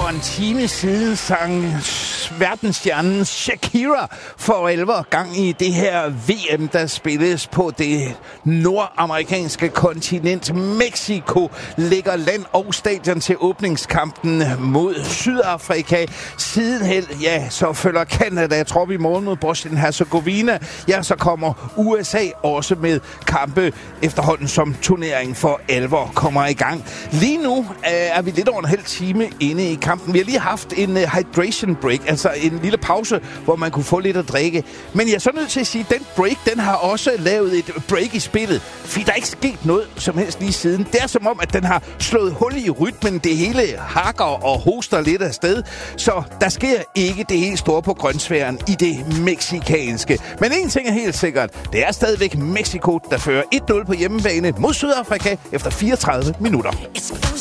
en time siden sang verdensstjernen Shakira for alvor gang i det her VM, der spilles på det nordamerikanske kontinent. Mexico lægger land og stadion til åbningskampen mod Sydafrika. Sidenhen, ja, så følger Canada trop i morgen mod Bosnien-Herzegovina. Ja, så kommer USA også med kampe efterhånden, som turneringen for alvor kommer i gang. Lige nu er vi lidt over en halv time inde i kampen. Vi har lige haft en hydration break, altså en lille pause, hvor man kunne få lidt at drikke. Men jeg er så nødt til at sige, at den break, den har også lavet et break i spillet. Fordi der er ikke sket noget som helst lige siden. Det er som om, at den har slået hul i rytmen. Det hele hakker og hoster lidt af sted. Så der sker ikke det helt store på grønsværen i det mexikanske. Men en ting er helt sikkert. Det er stadigvæk Mexico, der fører 1-0 på hjemmebane mod Sydafrika efter 34 minutter.